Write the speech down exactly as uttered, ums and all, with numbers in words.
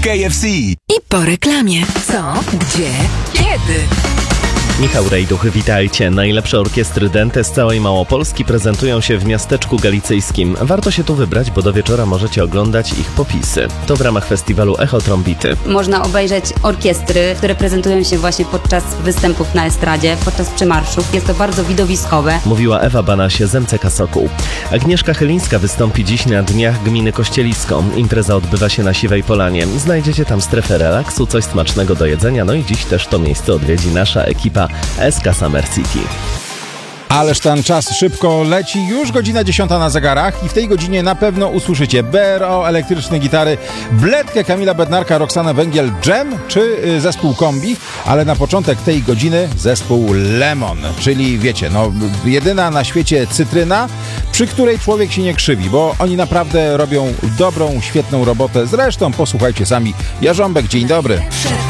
K F C. I po reklamie. Co? Gdzie? Kiedy? Michał Rejduch, witajcie. Najlepsze orkiestry Dente z całej Małopolski prezentują się w miasteczku galicyjskim. Warto się tu wybrać, bo do wieczora możecie oglądać ich popisy. To w ramach festiwalu Echo Trombity. Można obejrzeć orkiestry, które prezentują się właśnie podczas występów na estradzie, podczas przemarszów. Jest to bardzo widowiskowe. Mówiła Ewa Banasie z M C K Sokół. Agnieszka Chylińska wystąpi dziś na Dniach Gminy Kościelisko. Impreza odbywa się na Siwej Polanie. Znajdziecie tam strefę relaksu, coś smacznego do jedzenia, no i dziś też to miejsce odwiedzi nasza ekipa S K Summer City. Ależ ten czas szybko leci, już godzina dziesiąta na zegarach i w tej godzinie na pewno usłyszycie B R O, elektryczne gitary, Bledkę, Kamila Bednarka, Roxanę Węgiel, Dżem czy y, zespół Kombi, ale na początek tej godziny zespół Lemon, czyli wiecie, no jedyna na świecie cytryna, przy której człowiek się nie krzywi, bo oni naprawdę robią dobrą, świetną robotę. Zresztą posłuchajcie sami. Jarząbek, dzień dobry.